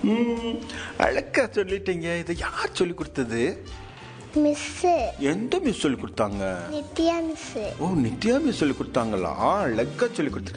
அழகா சொல்லிட்டீங்க. இதை யார் சொல்லி கொடுத்தது? மிஸ். எந்த மிஸ் சொல்லி கொடுத்தாங்க? நித்யா மிஸ். ஓ, நித்யா மிஸ் சொல்லி கொடுத்தாங்களா? அழகா சொல்லி கொடுத்து